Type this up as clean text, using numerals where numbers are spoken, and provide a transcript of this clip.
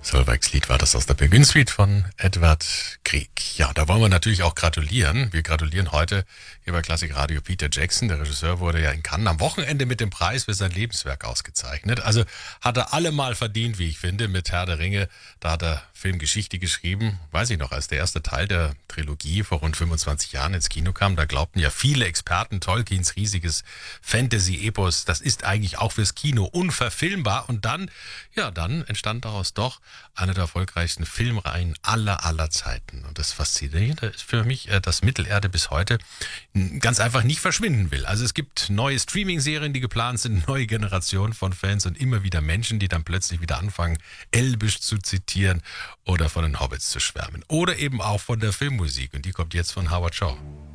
Solveigs Lied war das aus der Penguin Suite von Edward Grieg. Ja, da wollen wir natürlich auch gratulieren. Wir gratulieren heute hier bei Klassik Radio Peter Jackson. Der Regisseur wurde ja in Cannes am Wochenende mit dem Preis für sein Lebenswerk ausgezeichnet. Also hat er allemal verdient, wie ich finde, mit Herr der Ringe. Da hat er Filmgeschichte geschrieben. Weiß ich noch, als der erste Teil der Trilogie vor rund 25 Jahren ins Kino kam, da glaubten ja viele Experten, Tolkiens riesiges Fantasy-Epos, das ist eigentlich auch fürs Kino unverfilmbar. Und dann entstand daraus doch eine der erfolgreichsten Filmreihen aller Zeiten. Und das Faszinierende ist für mich, dass Mittelerde bis heute ganz einfach nicht verschwinden will. Also es gibt neue Streaming-Serien, die geplant sind, neue Generationen von Fans und immer wieder Menschen, die dann plötzlich wieder anfangen, Elbisch zu zitieren oder von den Hobbits zu schwärmen. Oder eben auch von der Filmmusik. Und die kommt jetzt von Howard Shaw.